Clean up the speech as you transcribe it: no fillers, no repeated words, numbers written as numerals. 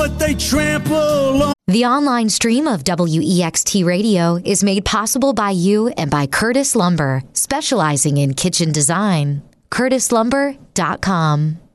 but they trample on. The online stream of WEXT Radio is made possible by you and by Curtis Lumber, specializing in kitchen design. CurtisLumber.com.